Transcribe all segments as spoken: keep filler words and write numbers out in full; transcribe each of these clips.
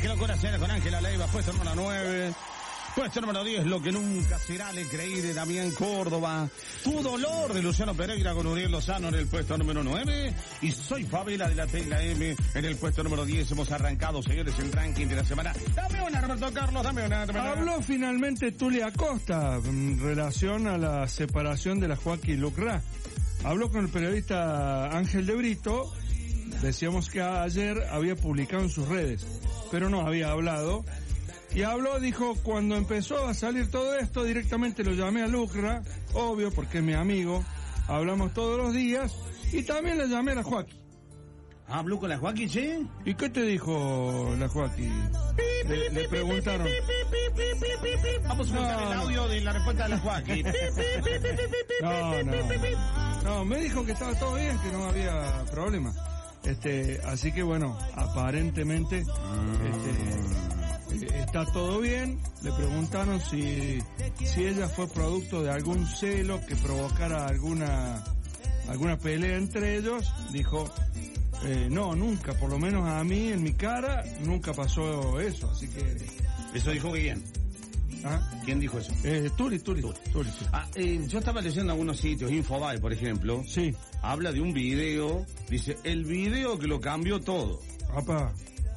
Qué locura, señora, con Ángela Leiva, puesto número nueve. Puesto número diez, Lo que nunca será, Le creí, de Damián Córdoba. Tu dolor, de Luciano Pereira con Uriel Lozano en el puesto número nueve. Y Soy Fabela, de la Tecla M en el puesto número diez. Hemos arrancado, señores, el ranking de la semana. Dame una, Roberto Carlos, dame una. Dame una. Habló finalmente Tulia Acosta en relación a la separación de la Joaquín y Lucra. Habló con el periodista Ángel de Brito. Decíamos que ayer había publicado en sus redes, pero no había hablado. Y habló, dijo, cuando empezó a salir todo esto, directamente lo llamé a Lucra, obvio, porque es mi amigo, hablamos todos los días, y también le llamé a la Joaquín. ¿Habló con la Joaquín, sí? ¿Y qué te dijo la Joaquín? Le, le preguntaron. Vamos a buscar el audio de la respuesta de la Joaquín. No, no, no, me dijo que estaba todo bien, que no había problema. Este, así que bueno, aparentemente, este... está todo bien. Le preguntaron si si ella fue producto de algún celo que provocara alguna alguna pelea entre ellos. Dijo, eh, no, nunca, por lo menos a mí, en mi cara, nunca pasó eso, así que... ¿Eso dijo quién? ¿Ah? ¿Quién dijo eso? Eh, Tuli, Tuli, Tuli, Tuli sí. Ah, eh, yo estaba leyendo algunos sitios, Infobae, por ejemplo. Sí. Habla de un video, dice, el video que lo cambió todo. Apa.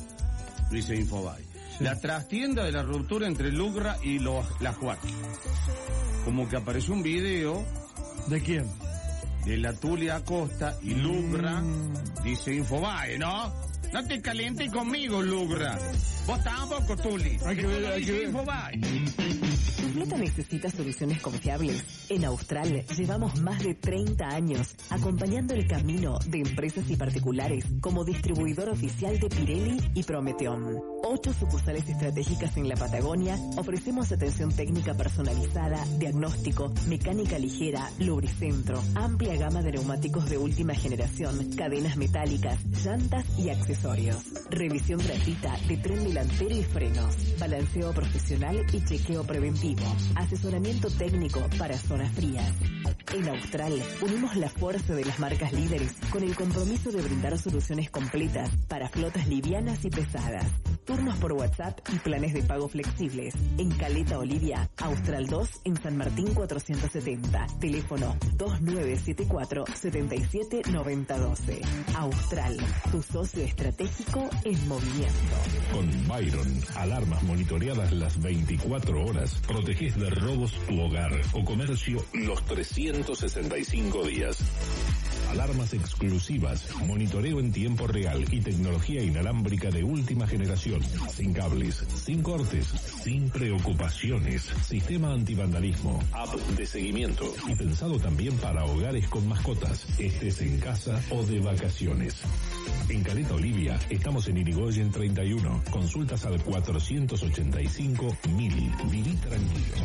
Dice Infobae. Sí. La trastienda de la ruptura entre Lucra y los, la Joaquín. Como que apareció un video. ¿De quién? De la Tulia Acosta y Lucra, mm. dice Infobae, ¿no? No te calientes conmigo, Lucra. Vos tampoco, Tuli. Hay que ver, hay que ver. Infobae. ¿Tu flota necesita soluciones confiables? En Austral llevamos más de treinta años acompañando el camino de empresas y particulares como distribuidor oficial de Pirelli y Prometeon. Ocho sucursales estratégicas en la Patagonia, ofrecemos atención técnica personalizada, diagnóstico, mecánica ligera, lubricentro, amplia gama de neumáticos de última generación, cadenas metálicas, llantas y accesorios. Revisión gratuita de tren delantero y frenos, balanceo profesional y chequeo preventivo, asesoramiento técnico para zonas frías. En Austral unimos la fuerza de las marcas líderes con el compromiso de brindar soluciones completas para flotas livianas y pesadas. Turnos por WhatsApp y planes de pago flexibles. En Caleta Olivia, Austral dos en San Martín cuatrocientos setenta. Teléfono dos nueve siete cuatro, siete siete nueve cero uno dos. Austral, tu socio estratégico en movimiento. Con Byron, alarmas monitoreadas las veinticuatro horas, proteges de robos tu hogar o comercio los trescientos sesenta y cinco días. Alarmas exclusivas, monitoreo en tiempo real y tecnología inalámbrica de última generación. Sin cables, sin cortes, sin preocupaciones. Sistema antivandalismo, app de seguimiento y pensado también para hogares con mascotas, estés en casa o de vacaciones. En Caleta Olivia estamos en Irigoyen treinta y uno. Consultas al cuatrocientos ochenta y cinco mil. Viví tranquilo.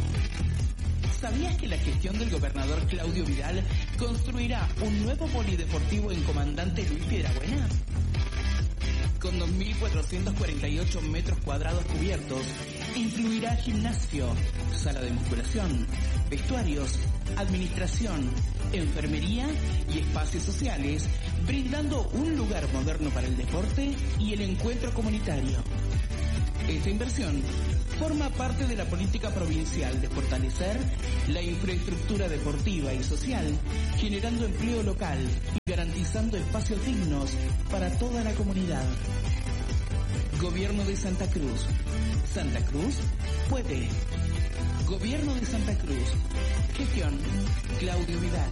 ¿Sabías que la gestión del gobernador Claudio Vidal construirá un nuevo polideportivo en Comandante Luis Piedrabuena? Con dos mil cuatrocientos cuarenta y ocho metros cuadrados cubiertos, incluirá gimnasio, sala de musculación, vestuarios, administración, enfermería y espacios sociales, brindando un lugar moderno para el deporte y el encuentro comunitario. Esta inversión forma parte de la política provincial de fortalecer la infraestructura deportiva y social, generando empleo local y garantizando espacios dignos para toda la comunidad. Gobierno de Santa Cruz. Santa Cruz puede. Gobierno de Santa Cruz. Gestión Claudio Vidal.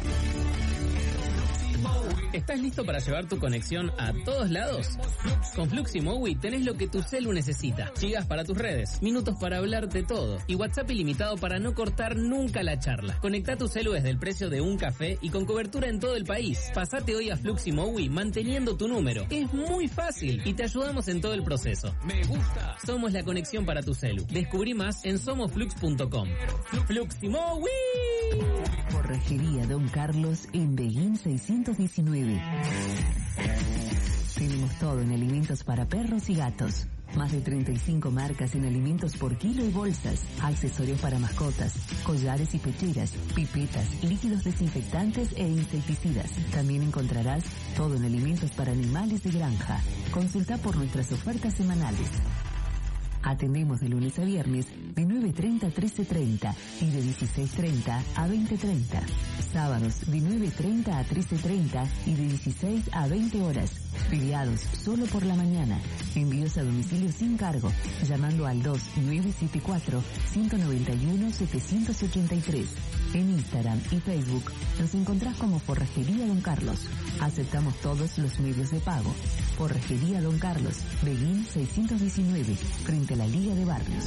¿Estás listo para llevar tu conexión a todos lados? Con Fluximowi tenés lo que tu celu necesita. Gigas para tus redes, minutos para hablar de todo y WhatsApp ilimitado para no cortar nunca la charla. Conectá tu celu desde el precio de un café y con cobertura en todo el país. Pasate hoy a Fluximowi manteniendo tu número. Es muy fácil y te ayudamos en todo el proceso. Me gusta. Somos la conexión para tu celu. Descubrí más en somos flux punto com. Fluximowi. Forrajería Don Carlos en Beguín seiscientos diecinueve. Tenemos todo en alimentos para perros y gatos. Más de treinta y cinco marcas en alimentos por kilo y bolsas, accesorios para mascotas, collares y pecheras, pipetas, líquidos desinfectantes e insecticidas. También encontrarás todo en alimentos para animales de granja. Consulta por nuestras ofertas semanales. Atendemos de lunes a viernes de nueve treinta a trece treinta y de dieciséis treinta a veinte treinta. Sábados de nueve treinta a trece treinta y de dieciséis a veinte horas. Feriados solo por la mañana. Envíos a domicilio sin cargo, llamando al dos nueve siete cuatro, uno nueve uno, siete ocho tres. En Instagram y Facebook nos encontrás como Forrajería Don Carlos. Aceptamos todos los medios de pago. Forrajería Don Carlos, Beguín seiscientos diecinueve, frente a la Liga de Barrios.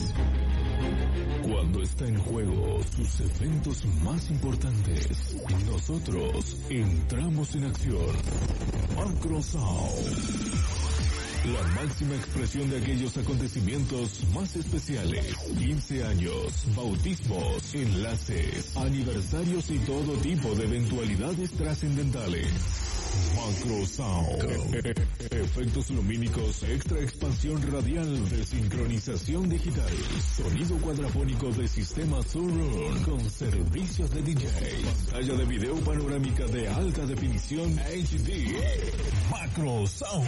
Cuando está en juego sus eventos más importantes, nosotros entramos en acción. Macrosound. La máxima expresión de aquellos acontecimientos más especiales. quince años, bautismos, enlaces, aniversarios y todo tipo de eventualidades trascendentales. Macrosound. Efectos lumínicos, extra expansión radial de sincronización digital. Sonido cuadrafónico de sistema Surround con servicios de D J. Pantalla de video panorámica de alta definición H D. Macrosound.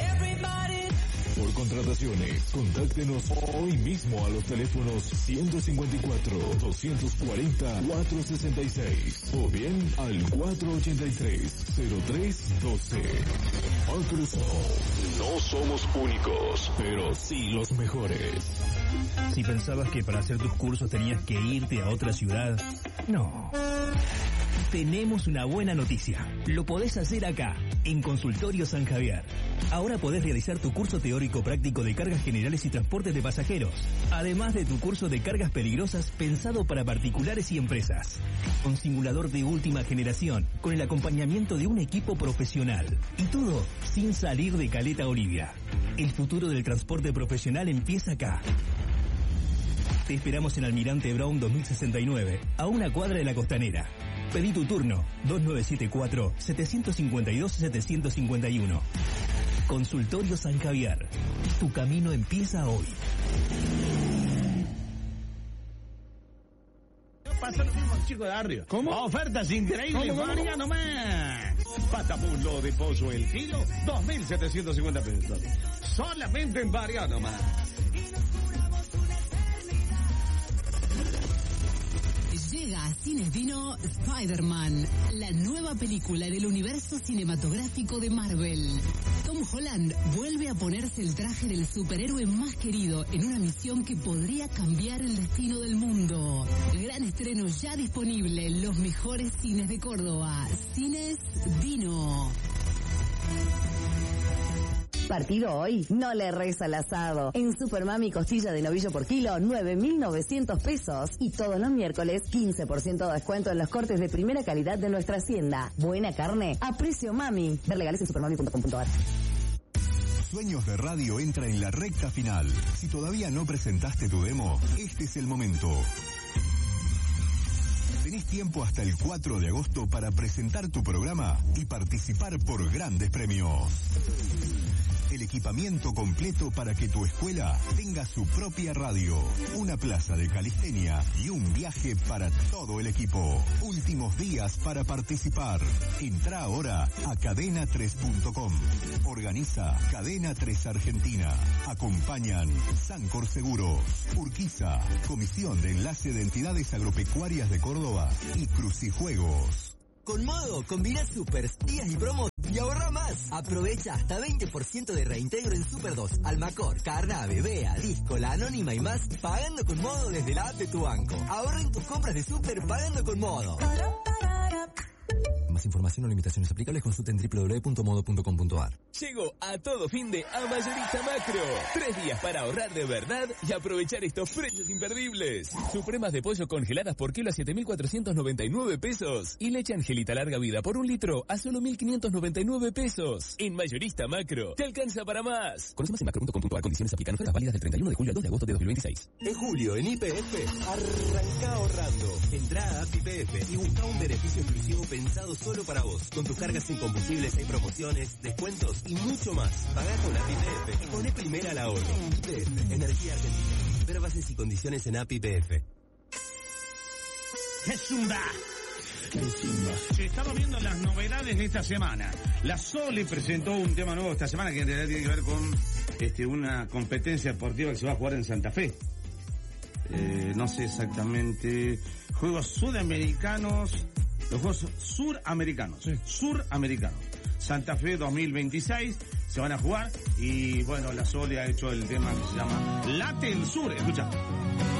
Por contrataciones, contáctenos hoy mismo a los teléfonos ciento cincuenta y cuatro, doscientos cuarenta, cuatrocientos sesenta y seis o bien al cuatrocientos ochenta y tres, cero tres doce. Microsoft. No somos únicos, pero sí los mejores. Si pensabas que para hacer tus cursos tenías que irte a otra ciudad, no. Tenemos una buena noticia. Lo podés hacer acá, en Consultorio San Javier. Ahora podés realizar tu curso teórico práctico de cargas generales y transportes de pasajeros, además de tu curso de cargas peligrosas pensado para particulares y empresas. Un simulador de última generación, con el acompañamiento de un equipo profesional. Y todo sin salir de Caleta Olivia. El futuro del transporte profesional empieza acá. Te esperamos en Almirante Brown dos mil sesenta y nueve, a una cuadra de la Costanera. Pedí tu turno, dos nueve siete cuatro, siete cinco dos, siete cinco uno. Consultorio San Javier. Tu camino empieza hoy. Pasa lo mismo, chico de arriba. ¿Cómo? Ofertas increíbles, ¿Cómo, cómo, varía cómo? nomás. Patamulo de pollo el kilo, dos mil setecientos cincuenta pesos. Solamente en varía nomás. Llega a Cines Vino Spider-Man, la nueva película del universo cinematográfico de Marvel. Tom Holland vuelve a ponerse el traje del superhéroe más querido en una misión que podría cambiar el destino del mundo. Gran estreno ya disponible en los mejores cines de Córdoba. Cines Vino. Partido hoy, no le reza al asado. En Supermami costilla de novillo por kilo, nueve mil novecientos pesos. Y todos los miércoles, quince por ciento de descuento en los cortes de primera calidad de nuestra hacienda. Buena carne, a precio mami. Ver legales en supermami punto com punto a r. Sueños de Radio entra en la recta final. Si todavía no presentaste tu demo, este es el momento. Tenés tiempo hasta el cuatro de agosto para presentar tu programa y participar por grandes premios. El equipamiento completo para que tu escuela tenga su propia radio, una plaza de calistenia y un viaje para todo el equipo. Últimos días para participar. Entra ahora a cadena tres punto com. Organiza Cadena tres Argentina. Acompañan Sancor Seguros, Urquiza, Comisión de Enlace de Entidades Agropecuarias de Córdoba y Crucijuegos. Con Modo, combina supers, días y promos y ahorra más. Aprovecha hasta veinte por ciento de reintegro en Super dos, Almacor, Carnabe, Bea, Disco, La Anónima y más, pagando con Modo desde la app de tu banco. Ahorra en tus compras de Super pagando con Modo. Más información o limitaciones aplicables consulta en doble u doble u doble u punto modo punto com punto a r. Llegó a todo fin de a Mayorista Macro. Tres días para ahorrar de verdad y aprovechar estos precios imperdibles. Supremas de pollo congeladas por kilo a siete mil cuatrocientos noventa y nueve pesos. Y leche Angelita larga vida por un litro a solo mil quinientos noventa y nueve pesos. En Mayorista Macro, te alcanza para más. Conoce más en macro punto com punto a r. Condiciones aplican. Ofertas válidas del treinta y uno de julio al dos de agosto de dos mil veintiséis. En julio, en Y P F, arranca ahorrando. Entrá a App Y P F y busca un beneficio exclusivo pensado solo para vos. Con tus cargas sin combustibles hay promociones, descuentos y mucho más. Pagá con App Y P F y poné primera al ahorro. Y P F, Energía Argentina. Ver bases y condiciones en App Y P F. Zumba. Estamos viendo las novedades de esta semana. La Sole presentó un tema nuevo esta semana que en realidad tiene que ver con este, una competencia deportiva que se va a jugar en Santa Fe. Eh, no sé exactamente. Juegos Sudamericanos. Los Juegos Suramericanos. Sí. Suramericanos. Santa Fe dos mil veintiséis. Se van a jugar. Y bueno, la Sole ha hecho el tema que se llama Late el Sur. Escucha.